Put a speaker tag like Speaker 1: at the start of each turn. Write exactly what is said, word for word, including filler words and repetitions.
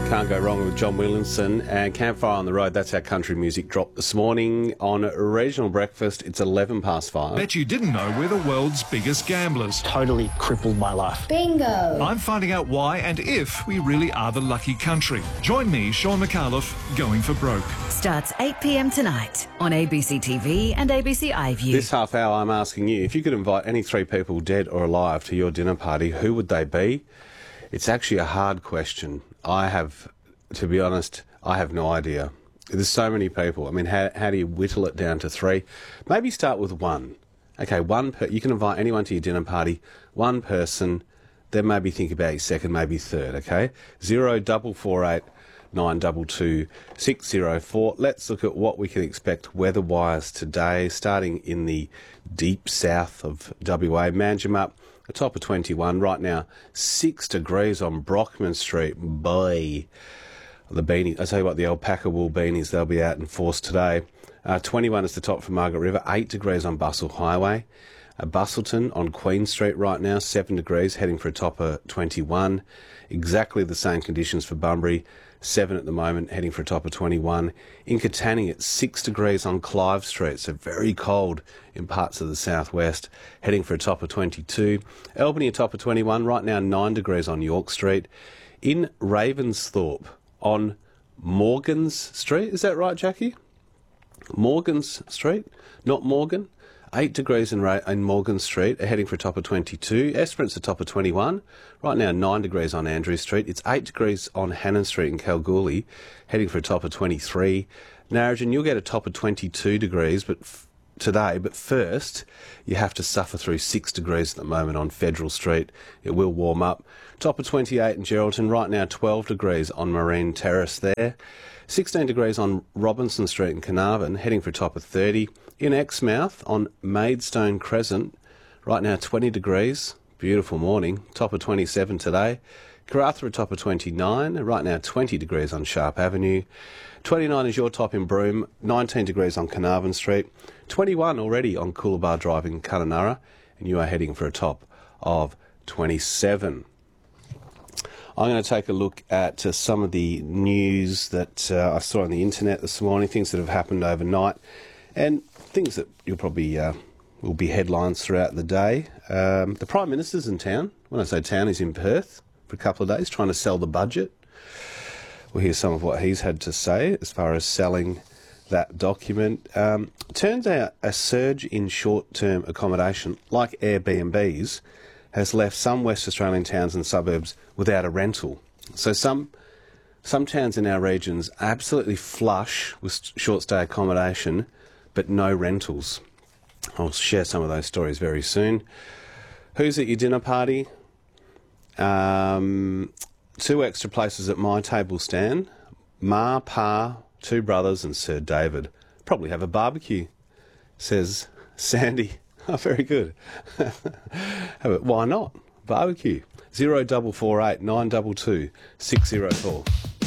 Speaker 1: Can't go wrong with John Williamson and Campfire on the Road. That's our country music drop this morning on Regional Breakfast. It's eleven past five.
Speaker 2: Bet you didn't know we're the world's biggest gamblers.
Speaker 3: Totally crippled my life.
Speaker 4: Bingo!
Speaker 2: I'm finding out why and if we really are the lucky country. Join me, Sean McAuliffe, Going for Broke.
Speaker 5: Starts eight p m tonight on A B C T V and A B C iView.
Speaker 1: This half hour I'm asking you, if you could invite any three people, dead or alive, to your dinner party, who would they be? It's actually a hard question. I have, to be honest, I have no idea. There's so many people. I mean, how, how do you whittle it down to three? Maybe start with one. Okay, one per, you can invite anyone to your dinner party, one person, then maybe think about your second, maybe third, okay? Zero double four eight nine double two six zero four. Let's look at what we can expect weather-wise today, starting in the deep south of W A. Manjimup, a top of twenty-one. Right now, six degrees on Brockman Street. Boy, the beanie. I tell you what, the alpaca wool beanies, they'll be out in force today. Uh, twenty-one is the top for Margaret River. eight degrees on Bustle Highway. Uh, Bustleton on Queen Street right now, seven degrees, heading for a top of twenty-one. Exactly the same conditions for Bunbury. seven at the moment, heading for a top of twenty-one. In Katanning, it's six degrees on Clive Street, so very cold in parts of the southwest, heading for a top of twenty-two. Albany, a top of twenty-one, right now nine degrees on York Street. In Ravensthorpe, on Morgans Street, is that right, Jackie? Morgans Street, not Morgan. eight degrees in, Ra- in Morgan Street, heading for a top of twenty-two. Esperance, a top of twenty-one. Right now, nine degrees on Andrew Street. It's eight degrees on Hannon Street in Kalgoorlie, heading for a top of twenty-three. Narrogin, you'll get a top of twenty-two degrees but f- today, but first, you have to suffer through six degrees at the moment on Federal Street. It will warm up. Top of twenty-eight in Geraldton. Right now, twelve degrees on Marine Terrace there. sixteen degrees on Robinson Street in Carnarvon, heading for a top of thirty. In Exmouth, on Maidstone Crescent, right now twenty degrees, beautiful morning, top of twenty-seven today. Karratha, a top of twenty-nine, right now twenty degrees on Sharp Avenue. twenty-nine is your top in Broome, nineteen degrees on Carnarvon Street, twenty-one already on Coolabah Drive in Kununurra, and you are heading for a top of twenty-seven. I'm going to take a look at uh, some of the news that uh, I saw on the internet this morning, things that have happened overnight, and things that you'll probably uh, will be headlines throughout the day. Um, the Prime Minister's in town. When I say town, he's in Perth for a couple of days trying to sell the budget. We'll hear some of what he's had to say as far as selling that document. Um, turns out a surge in short-term accommodation, like Airbnbs, has left some West Australian towns and suburbs without a rental. So some some towns in our regions are absolutely flush with short-stay accommodation, but no rentals. I'll share some of those stories very soon. Who's at your dinner party? Um, two extra places at my table stand. Ma, Pa, two brothers and Sir David. Probably have a barbecue, says Sandy. Oh, very good. Why not? Barbecue. Zero double four eight nine double two six zero four.